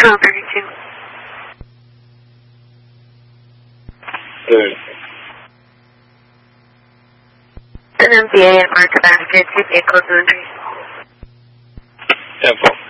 1232. Good. An MBA at Market Basket, 2 vehicle delivery. Info.